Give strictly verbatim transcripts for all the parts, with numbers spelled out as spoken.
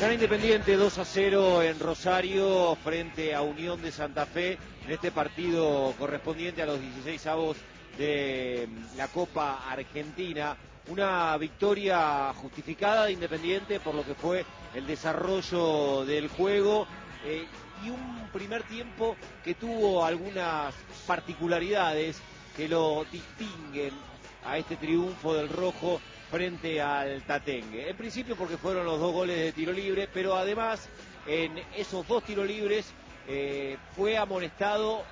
Gana Independiente dos a cero en Rosario frente a Unión de Santa Fe en este partido correspondiente a los dieciseisavos de la Copa Argentina. Una victoria justificada de Independiente por lo que fue el desarrollo del juego eh, y un primer tiempo que tuvo algunas particularidades que lo distinguen a este triunfo del rojo frente al Tatengue. En principio porque fueron los dos goles de tiro libre, pero además en esos dos tiros libres eh, fue amonestado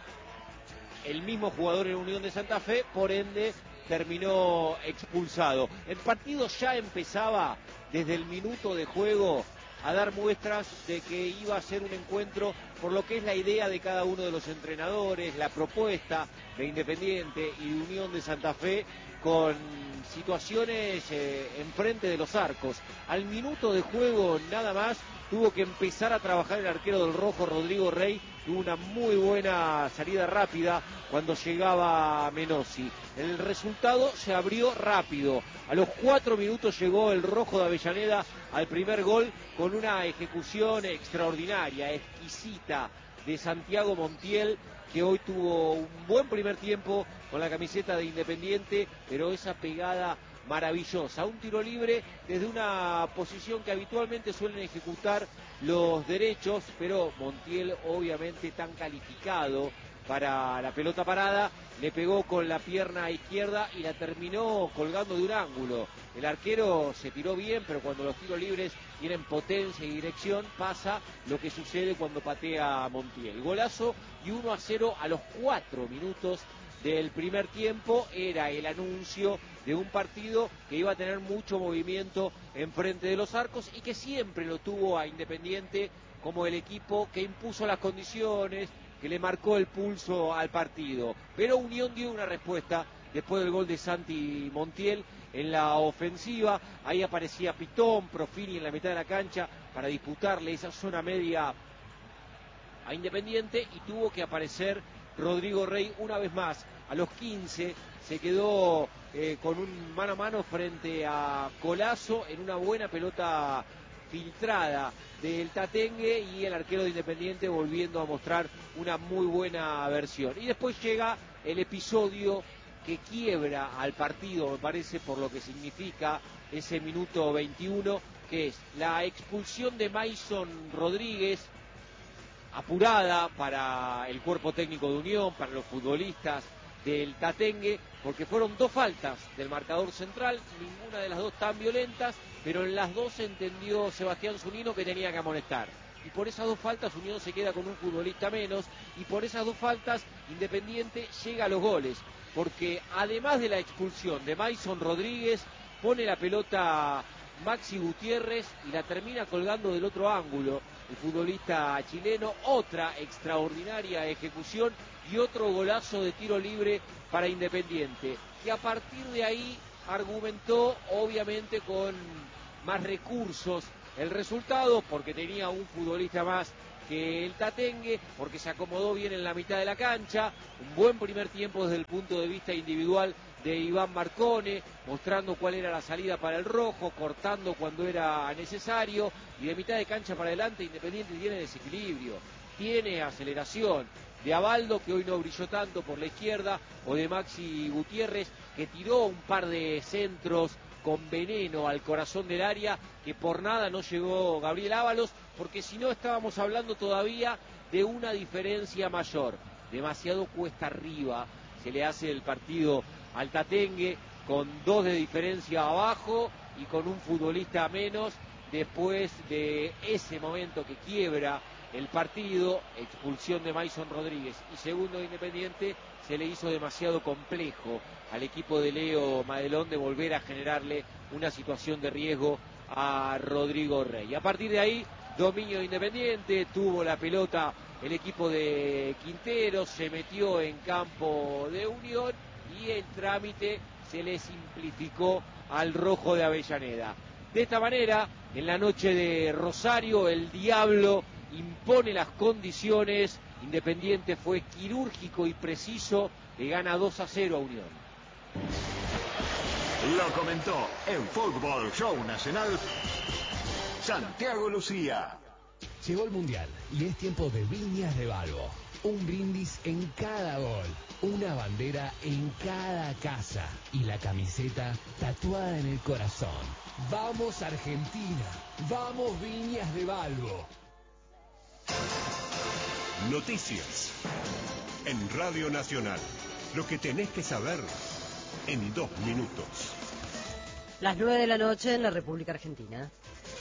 el mismo jugador en Unión de Santa Fe, por ende terminó expulsado. El partido ya empezaba desde el minuto de juego a dar muestras de que iba a ser un encuentro por lo que es la idea de cada uno de los entrenadores, la propuesta de Independiente y de Unión de Santa Fe, con situaciones eh, enfrente de los arcos. Al minuto de juego nada más tuvo que empezar a trabajar el arquero del rojo, Rodrigo Rey. Tuvo una muy buena salida rápida cuando llegaba Menossi. El resultado se abrió rápido. A los cuatro minutos llegó el rojo de Avellaneda al primer gol con una ejecución extraordinaria, exquisita, de Santiago Montiel, que hoy tuvo un buen primer tiempo con la camiseta de Independiente, pero esa pegada maravillosa, un tiro libre desde una posición que habitualmente suelen ejecutar los derechos, pero Montiel, obviamente tan calificado para la pelota parada, le pegó con la pierna izquierda y la terminó colgando de un ángulo. El arquero se tiró bien, pero cuando los tiros libres tienen potencia y dirección, pasa lo que sucede cuando patea Montiel. Golazo y uno a cero a los cuatro minutos del primer tiempo. Era el anuncio de un partido que iba a tener mucho movimiento enfrente de los arcos y que siempre lo tuvo a Independiente como el equipo que impuso las condiciones, que le marcó el pulso al partido. Pero Unión dio una respuesta después del gol de Santi Montiel en la ofensiva. Ahí aparecía Pitón, Profini en la mitad de la cancha para disputarle esa zona media a Independiente, y tuvo que aparecer Rodrigo Rey una vez más. A los quince se quedó eh, con un mano a mano frente a Colazo en una buena pelota filtrada del Tatengue, y el arquero de Independiente volviendo a mostrar una muy buena versión. Y después llega el episodio que quiebra al partido, me parece, por lo que significa ese minuto veintiuno, que es la expulsión de Mason Rodríguez, apurada para el cuerpo técnico de Unión, para los futbolistas del Tatengue, porque fueron dos faltas del marcador central, ninguna de las dos tan violentas, pero en las dos entendió Sebastián Zunino que tenía que amonestar. Y por esas dos faltas Unión se queda con un futbolista menos, y por esas dos faltas Independiente llega a los goles, porque además de la expulsión de Mason Rodríguez, pone la pelota Maxi Gutiérrez y la termina colgando del otro ángulo el futbolista chileno. Otra extraordinaria ejecución y otro golazo de tiro libre para Independiente, que a partir de ahí argumentó obviamente con más recursos el resultado, porque tenía un futbolista más que el Tatengue, porque se acomodó bien en la mitad de la cancha. Un buen primer tiempo desde el punto de vista individual de Iván Marcone, mostrando cuál era la salida para el rojo, cortando cuando era necesario, y de mitad de cancha para adelante Independiente tiene desequilibrio, tiene aceleración, de Abaldo, que hoy no brilló tanto por la izquierda, o de Maxi Gutiérrez, que tiró un par de centros con veneno al corazón del área, que por nada no llegó Gabriel Ábalos, porque si no estábamos hablando todavía de una diferencia mayor. Demasiado cuesta arriba se le hace el partido al Tatengue, con dos de diferencia abajo y con un futbolista menos, después de ese momento que quiebra el partido, expulsión de Mason Rodríguez y segundo de Independiente. Se le hizo demasiado complejo al equipo de Leo Madelón de volver a generarle una situación de riesgo a Rodrigo Rey. A partir de ahí, dominio de Independiente, tuvo la pelota el equipo de Quintero, se metió en campo de Unión y el trámite se le simplificó al rojo de Avellaneda. De esta manera, en la noche de Rosario, el Diablo impone las condiciones. Independiente fue quirúrgico y preciso, le gana dos a cero a Unión. Lo comentó en Fútbol Show Nacional Santiago Lucía. Llegó el Mundial y es tiempo de Viñas de Balbo. Un brindis en cada gol, una bandera en cada casa y la camiseta tatuada en el corazón. ¡Vamos Argentina! ¡Vamos Viñas de Balbo! Noticias en Radio Nacional. Lo que tenés que saber en dos minutos. Las nueve de la noche en la República Argentina.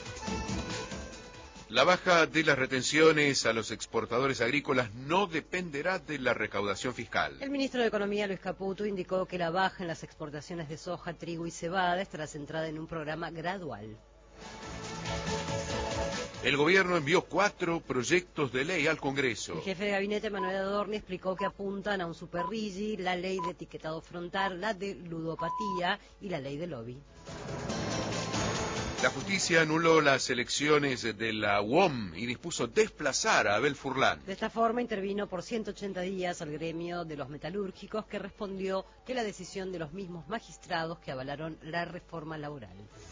La baja de las retenciones a los exportadores agrícolas no dependerá de la recaudación fiscal. El ministro de Economía, Luis Caputo, indicó que la baja en las exportaciones de soja, trigo y cebada estará centrada en un programa gradual. El gobierno envió cuatro proyectos de ley al Congreso. El jefe de gabinete, Manuel Adorni, explicó que apuntan a un superrigi, la ley de etiquetado frontal, la de ludopatía y la ley de lobby. La justicia anuló las elecciones de la U O M y dispuso desplazar a Abel Furlan. De esta forma intervino por ciento ochenta días al gremio de los metalúrgicos, que respondió que la decisión de los mismos magistrados que avalaron la reforma laboral.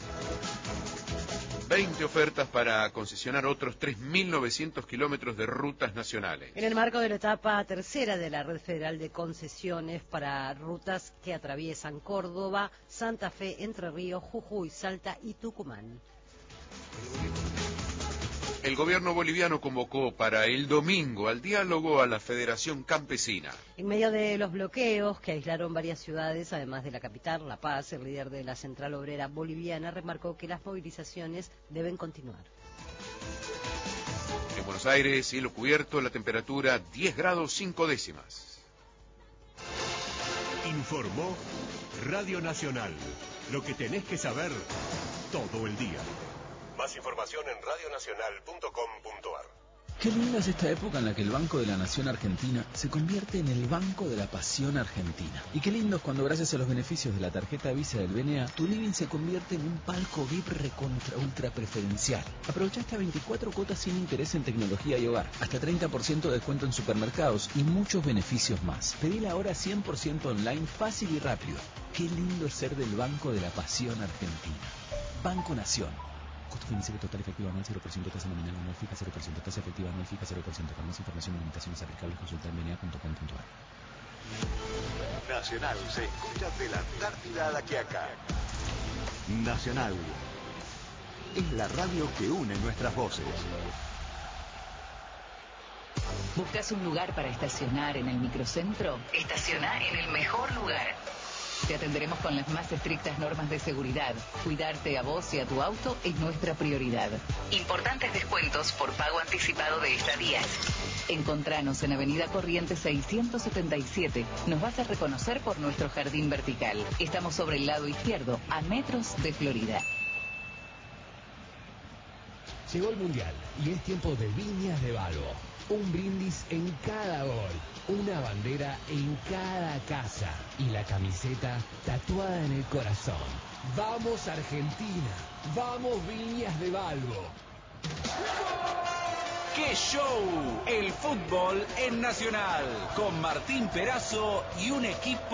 veinte ofertas para concesionar otros tres mil novecientos kilómetros de rutas nacionales. En el marco de la etapa tercera de la Red Federal de Concesiones para rutas que atraviesan Córdoba, Santa Fe, Entre Ríos, Jujuy, Salta y Tucumán. El gobierno boliviano convocó para el domingo al diálogo a la Federación Campesina. En medio de los bloqueos que aislaron varias ciudades, además de la capital, La Paz, el líder de la Central Obrera Boliviana remarcó que las movilizaciones deben continuar. En Buenos Aires, cielo cubierto, la temperatura diez grados cinco décimas. Informó Radio Nacional. Lo que tenés que saber todo el día. Más información en radionacional punto com punto ar. Qué linda es esta época en la que el Banco de la Nación Argentina se convierte en el Banco de la Pasión Argentina. Y qué lindo es cuando, gracias a los beneficios de la tarjeta Visa del B N A, tu living se convierte en un palco V I P recontra ultra preferencial. Aprovecha hasta veinticuatro cuotas sin interés en tecnología y hogar, hasta treinta por ciento de descuento en supermercados y muchos beneficios más. Pedila ahora cien por ciento online, fácil y rápido. Qué lindo es ser del Banco de la Pasión Argentina. Banco Nación. Costo financiero total efectivo anual cero por ciento, tasa nominal anual fija cero por ciento, tasa efectiva anual fija cero por ciento. Para más información y limitaciones aplicables consulta en b n a punto com punto ar. Nacional se escucha de la Antártida a la Quiaca. Nacional es la radio que une nuestras voces. ¿Buscas un lugar para estacionar en el microcentro? Estaciona en el mejor lugar. Te atenderemos con las más estrictas normas de seguridad. Cuidarte a vos y a tu auto es nuestra prioridad. Importantes descuentos por pago anticipado de estadías. Encontranos en Avenida Corrientes seiscientos setenta y siete. Nos vas a reconocer por nuestro jardín vertical. Estamos sobre el lado izquierdo, a metros de Florida. Llegó el Mundial y es tiempo de Viñas de Balbo. Un brindis en cada gol, una bandera en cada casa y la camiseta tatuada en el corazón. ¡Vamos Argentina! ¡Vamos Viñas de Balbo! ¡Qué show! El fútbol en Nacional, con Martín Perazo y un equipo